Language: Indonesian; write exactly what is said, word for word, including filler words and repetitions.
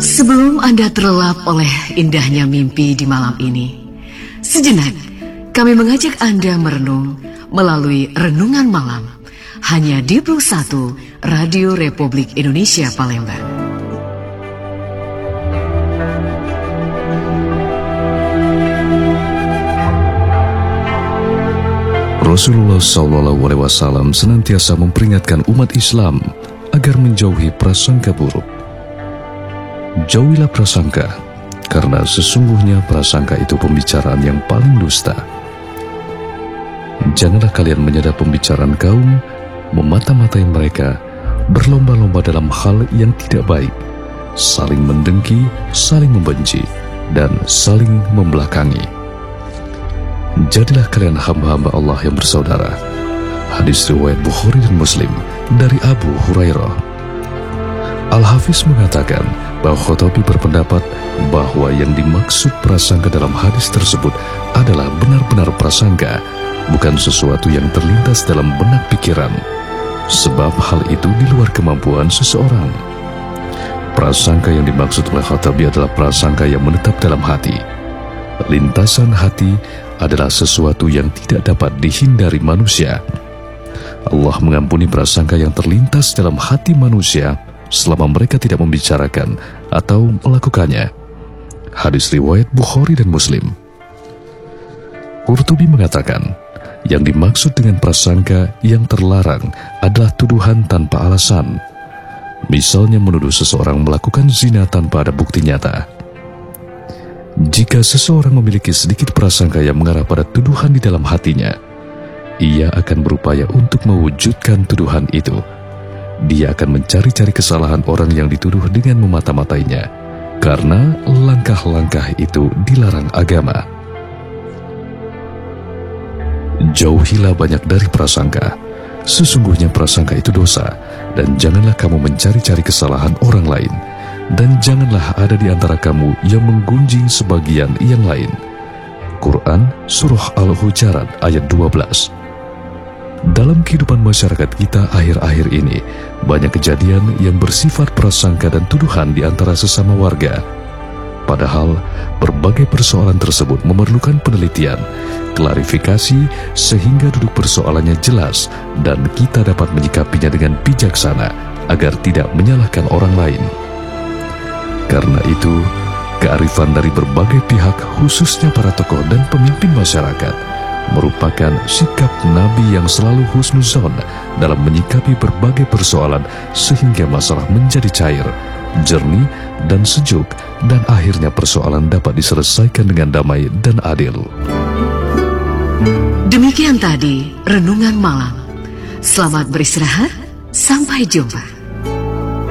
Sebelum Anda terlelap oleh indahnya mimpi di malam ini, sejenak kami mengajak Anda merenung melalui Renungan Malam hanya di Plus satu Radio Republik Indonesia Palembang. Rasulullah shallallahu alaihi wasallam senantiasa memperingatkan umat Islam agar menjauhi prasangka buruk. Jauhilah prasangka, karena sesungguhnya prasangka itu pembicaraan yang paling dusta. Janganlah kalian menyadap pembicaraan kaum, memata-matai mereka, berlomba-lomba dalam hal yang tidak baik, saling mendengki, saling membenci, dan saling membelakangi. Jadilah kalian hamba-hamba Allah yang bersaudara. Hadis riwayat Bukhari dan Muslim dari Abu Hurairah. Al-Hafiz mengatakan bahwa Khotobi berpendapat bahwa yang dimaksud prasangka dalam hadis tersebut adalah benar-benar prasangka, bukan sesuatu yang terlintas dalam benak pikiran, sebab hal itu di luar kemampuan seseorang. Prasangka yang dimaksud oleh Khotobi adalah prasangka yang menetap dalam hati. Lintasan hati adalah sesuatu yang tidak dapat dihindari manusia. Allah mengampuni prasangka yang terlintas dalam hati manusia selama mereka tidak membicarakan atau melakukannya. Hadis riwayat Bukhari dan Muslim. Qurtubi mengatakan, yang dimaksud dengan prasangka yang terlarang adalah tuduhan tanpa alasan. Misalnya menuduh seseorang melakukan zina tanpa ada bukti nyata. Jika seseorang memiliki sedikit prasangka yang mengarah pada tuduhan di dalam hatinya, ia akan berupaya untuk mewujudkan tuduhan itu. Dia akan mencari-cari kesalahan orang yang dituduh dengan memata-matainya, karena langkah-langkah itu dilarang agama. Jauhilah banyak dari prasangka. Sesungguhnya prasangka itu dosa, dan janganlah kamu mencari-cari kesalahan orang lain, dan janganlah ada di antara kamu yang menggunjing sebagian yang lain. Quran Surah Al-Hujarat ayat dua belas. Dalam kehidupan masyarakat kita akhir-akhir ini, banyak kejadian yang bersifat prasangka dan tuduhan di antara sesama warga. Padahal, berbagai persoalan tersebut memerlukan penelitian, klarifikasi, sehingga duduk persoalannya jelas dan kita dapat menyikapinya dengan bijaksana agar tidak menyalahkan orang lain. Karena itu, kearifan dari berbagai pihak, khususnya para tokoh dan pemimpin masyarakat, merupakan sikap Nabi yang selalu husnuzon dalam menyikapi berbagai persoalan sehingga masalah menjadi cair, jernih, dan sejuk, dan akhirnya persoalan dapat diselesaikan dengan damai dan adil. Demikian tadi Renungan Malam. Selamat beristirahat, sampai jumpa.